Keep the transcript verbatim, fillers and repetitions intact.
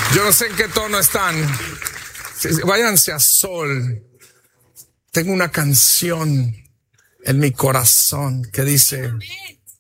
Yo no sé en qué tono están. Váyanse a sol. Tengo una canción en mi corazón que dice: